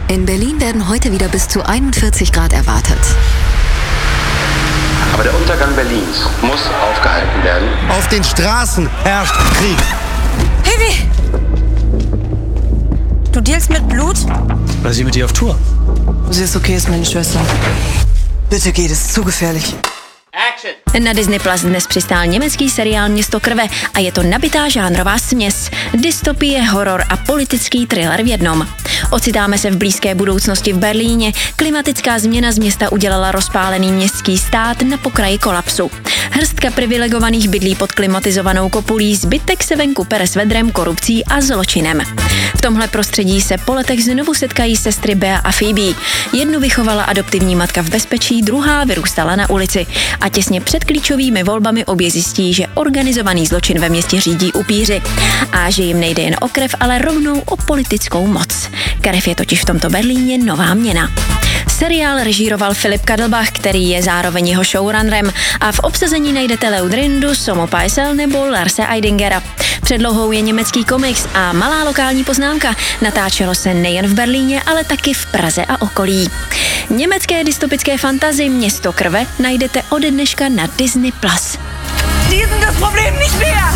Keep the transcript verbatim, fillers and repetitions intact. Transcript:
In Berlin werden heute wieder bis zu einundvierzig Grad erwartet. Aber der Untergang Berlins muss aufgehalten werden. Auf den Straßen herrscht Krieg. Hiwi! Du dealst mit Blut? Weil sie mit dir auf Tour. Sie ist okay, ist meine Schwester. Bitte geh, das ist zu gefährlich. Na Disney Plus dnes přistál německý seriál Město krve a je to nabitá žánrová směs. Dystopie, horor a politický thriller v jednom. Ocitáme se v blízké budoucnosti v Berlíně. Klimatická změna z města udělala rozpálený městský stát na pokraji kolapsu. Hrstka privilegovaných bydlí pod klimatizovanou kopulí, zbytek se venku pere s vedrem, korupcí a zločinem. V tomhle prostředí se po letech znovu setkají sestry Bea a Phoebe. Jednu vychovala adoptivní matka v bezpečí, druhá vyrůstala na ulici. A těsně před klíčovými volbami obě zjistí, že organizovaný zločin ve městě řídí upíři. A že jim nejde jen o krev, ale rovnou o politickou moc. Karev je totiž v tomto Berlíně nová měna. Seriál režíroval Filip Kadelbach, který je zároveň jeho showrunnerem, a v obsazení najdete Leu Drindu, Somo Paisel nebo Larse Eidingera. Předlohou je německý komiks a malá lokální poznámka. Natáčelo se nejen v Berlíně, ale taky v Praze a okolí. Německé dystopické fantasy Město krve najdete ode dneška na Disney Plus. Die sind das Problem nicht mehr!